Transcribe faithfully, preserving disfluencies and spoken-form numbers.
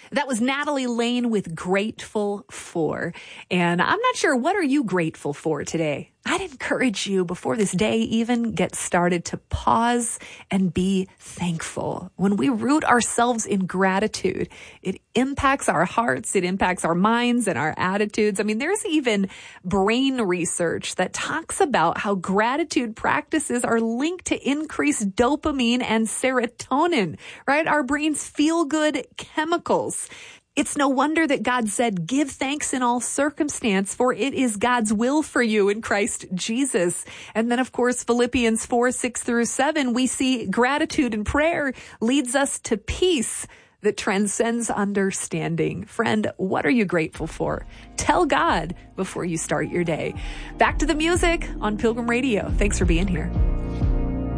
That was Natalie Lane with Grateful For. And I'm not sure, what are you grateful for today? I'd encourage you before this day even gets started to pause and be thankful. When we root ourselves in gratitude, it impacts our hearts, it impacts our minds and our attitudes. I mean, there's even brain research that talks about how gratitude practices are linked to increased dopamine and serotonin, right? Our brains feel good chemicals. It's no wonder that God said, give thanks in all circumstance, for it is God's will for you in Christ Jesus. And then, of course, Philippians four, six through seven, we see gratitude and prayer leads us to peace that transcends understanding. Friend, what are you grateful for? Tell God before you start your day. Back to the music on Pilgrim Radio. Thanks for being here.